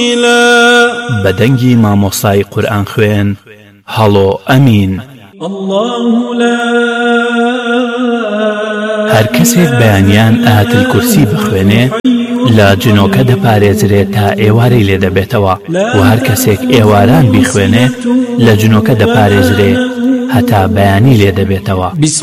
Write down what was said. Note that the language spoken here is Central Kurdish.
بەدەنگی مامۆستای قورئان خوێن هەڵۆ ئەمین. هەر کەسێک بەیانیان ئاەتل کورسی بخوێنێ لە جنۆکە دەپارێزرێت تا ئێوارەی لێ دەبێتەوە و هەر کەسێک ئێواران بیخوێنێ لە جنۆکە دەپارێزرێ هەتا بەیانی لێ دەبێتەوە.